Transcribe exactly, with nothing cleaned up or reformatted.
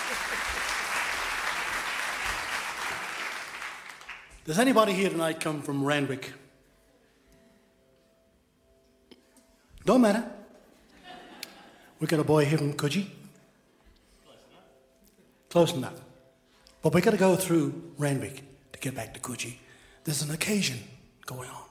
Does anybody here tonight come from Randwick? Don't matter. We got a boy here from Coogee. Close enough. Close enough. But we got to go through Randwick to get back to Coogee. There's an occasion going on.